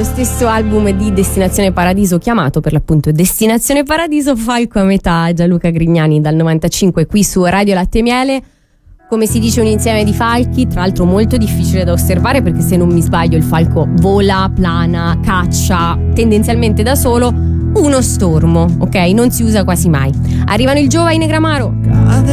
stesso album di Destinazione Paradiso, chiamato per l'appunto Destinazione Paradiso, Falco a metà, Gianluca Grignani dal 95 qui su Radio Latte e Miele. Come si dice, un insieme di falchi, tra l'altro molto difficile da osservare, perché se non mi sbaglio il falco vola, plana, caccia tendenzialmente da solo. Uno stormo, ok? Non si usa quasi mai. Arrivano il Giova in Negramaro.